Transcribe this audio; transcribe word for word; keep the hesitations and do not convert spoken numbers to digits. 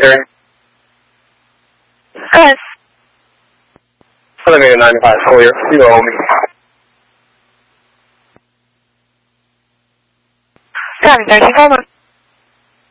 military? Yes. Southern Main ninety-five, clear. You know me. Got it, thirty, hold on.